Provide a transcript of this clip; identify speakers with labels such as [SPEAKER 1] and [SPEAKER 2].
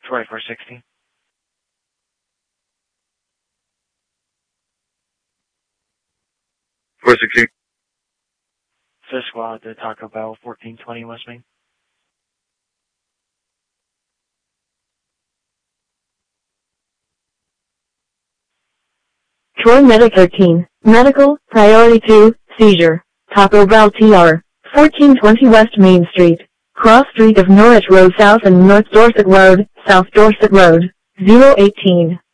[SPEAKER 1] 2460. Fifth squad to Taco Bell, 1420 West Main.
[SPEAKER 2] Troy Medic 13, Medical, Priority 2, Seizure, Taco Bell TR, 1420 West Main Street, Cross Street of Norwich Road South and North Dorset Road, South Dorset Road, 018.